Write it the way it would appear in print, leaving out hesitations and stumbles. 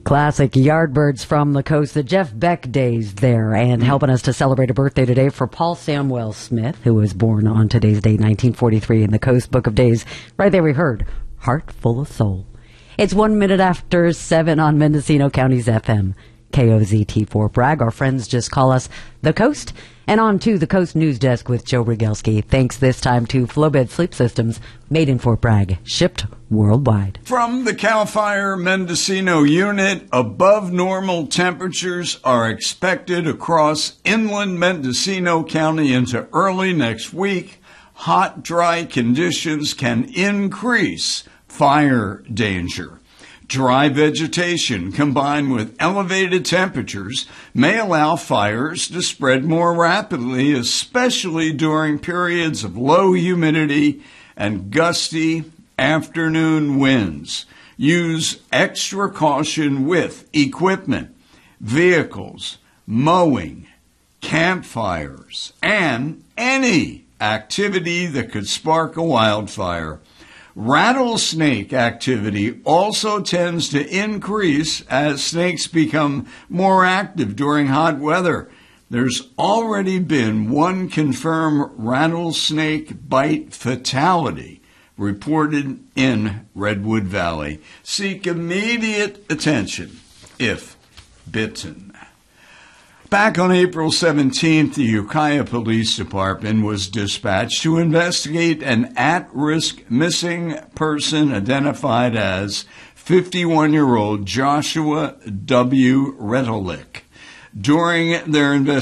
Classic Yardbirds from the Coast, the Jeff Beck days there, and helping us to celebrate a birthday today for Paul Samuel Smith, who was born on today's date, 1943, in the Coast Book of Days. Right there we heard, Heart Full of Soul. It's 1 minute after 7 on Mendocino County's FM. KOZT Fort Bragg. Our friends just call us The Coast. And on to the Coast News Desk with Joe Rogalski. Thanks this time to Flowbed Sleep Systems, made in Fort Bragg, shipped worldwide. From the CAL FIRE Mendocino unit, above normal temperatures are expected across inland Mendocino County into early next week. Hot, dry conditions can increase fire danger. Dry vegetation combined with elevated temperatures may allow fires to spread more rapidly, especially during periods of low humidity and gusty afternoon winds. Use extra caution with equipment, vehicles, mowing, campfires, and any activity that could spark a wildfire. Rattlesnake activity also tends to increase as snakes become more active during hot weather. There's already been one confirmed rattlesnake bite fatality reported in Redwood Valley. Seek immediate attention if bitten. Back on April 17th, the Ukiah Police Department was dispatched to investigate an at-risk missing person identified as 51-year-old Joshua W. Retelick. During their investigation,